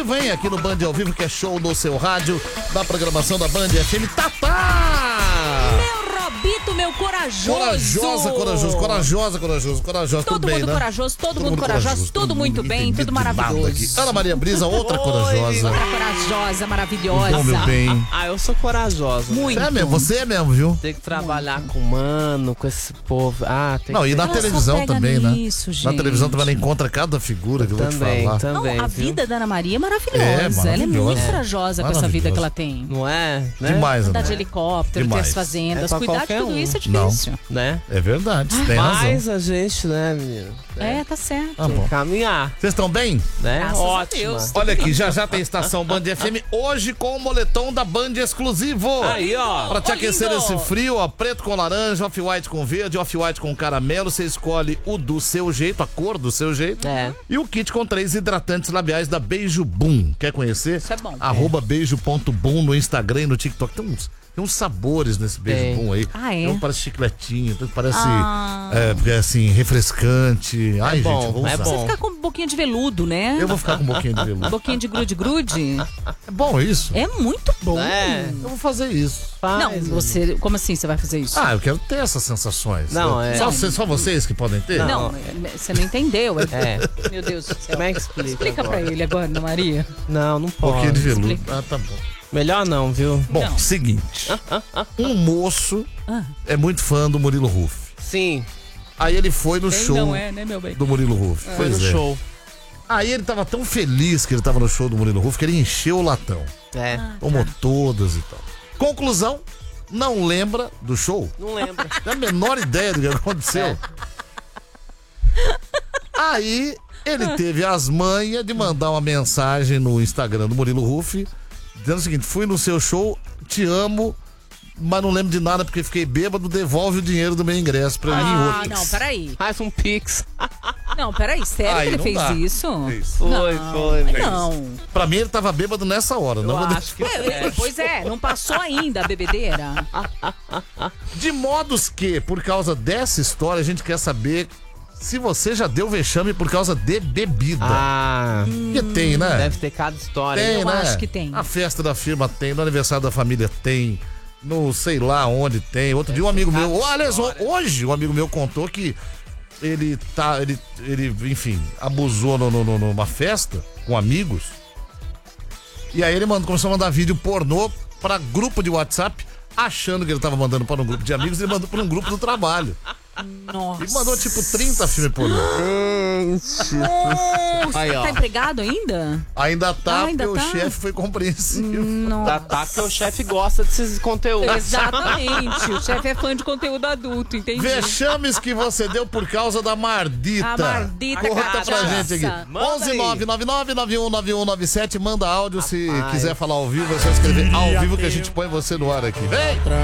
vivo, hein? Aqui no Band ao vivo, que é show no seu rádio, da programação da Band FM. Tatá! Meu Robito, meu corajoso. Corajosa. Todo mundo bem, corajoso, todo mundo corajoso, tudo muito bem, tudo maravilhoso. Ana Maria Brisa, outra corajosa. Outra corajosa, maravilhosa. Bom, meu bem. Eu sou corajosa. Muito. Você é mesmo, viu? Tem que trabalhar com mano, com esse povo. Tem Não, que... e na Ela só televisão pega também, nisso, né? gente. Na televisão também ela encontra cada figura que eu vou te falar. Também, Não, a viu? vida da Ana Maria é maravilhosa. É, Ela é muito maravilhosa. corajosa com essa vida que ela tem. Não é? Né? Demais, Andar né? de helicóptero, ter Demais. as fazendas, É pra cuidar de qualquer tudo um. isso é Não. difícil. Né? É verdade, tem razão. Mas a gente, né, menino? Tá certo. Tá bom. Caminhar, Vocês estão bem? né? Graças a Ótimo. Deus. Olha aqui, já tem estação Band FM hoje com o moletom da Band exclusivo. Aí, ó. Pra te aquecer lindo. esse frio, ó, preto com laranja, off-white com verde, off-white com caramelo. Você escolhe o do seu jeito, a cor do seu jeito. E o kit com 3 hidratantes labiais da Beijo Boom. Quer conhecer? Isso é bom. @beijo.boom no Instagram e no TikTok. Tem uns sabores nesse Beijo Boom aí. Ah, é? Tem um parece chicletinho, tem um parece assim, refrescante. Ai, bom, gente, eu vou é usar. bom. Você fica com um boquinha de veludo, né? Eu vou ficar com um pouquinho de veludo. Boquinha de grude-grude. É bom isso? É muito bom. É. Eu vou fazer isso. Não, Faz, você... Como assim você vai fazer isso? Eu quero ter essas sensações. Não, né? é. Só vocês que podem ter? Não, você não entendeu. É. Meu Deus do céu. Como é que explica? Explica pra agora? ele agora, Ana Maria. Não Um pouquinho de pode. veludo. Explica. Tá bom. Melhor não, viu? Bom, Não. seguinte. Um moço é muito fã do Murilo Huff. Sim, Aí ele foi no Quem show não é, né, meu bem? do Murilo Huff. foi no show. Aí ele tava tão feliz que ele tava no show do Murilo Huff que ele encheu o latão. É. Tomou todas e tal. Conclusão, não lembra do show. Não lembro. Não tem a menor ideia do que aconteceu. Aí ele teve as manhas de mandar uma mensagem no Instagram do Murilo Huff dizendo o seguinte: fui no seu show, te amo, mas não lembro de nada porque fiquei bêbado, devolve o dinheiro do meu ingresso pra mim em outro. Não, peraí. Faz um pix. Não, peraí, sério Aí que ele não fez dá. isso? Isso. Foi. Não. Pra mim ele tava bêbado nessa hora. Eu Não vou acho que Pois é, não passou ainda a bebedeira. De modos que, por causa dessa história, a gente quer saber se você já deu vexame por causa de bebida. Porque tem, né? Deve ter cada história. Tem, Eu né? acho que tem. A festa da firma tem, no aniversário da família tem, no sei lá onde tem. Outro dia um amigo meu, aliás, hoje um amigo meu contou que ele enfim, abusou numa festa com amigos. E aí ele começou a mandar vídeo pornô pra grupo de WhatsApp, achando que ele tava mandando para um grupo de amigos, ele mandou para um grupo do trabalho. Nossa. Ele mandou tipo 30 filmes pornô. Aí, tá empregado ainda? Ainda tá, Ainda porque tá? o chefe foi compreensivo. Nossa. Tá, porque o chefe gosta desses conteúdos. Exatamente. O chefe é fã de conteúdo adulto, entendi. Vexames que você deu por causa da Mardita. A Mardita Conta pra cachaça. gente aqui. Manda aí. 11 999919197. Manda áudio se quiser falar ao vivo. É só escrever ao vivo que a gente põe você no ar aqui. Vem!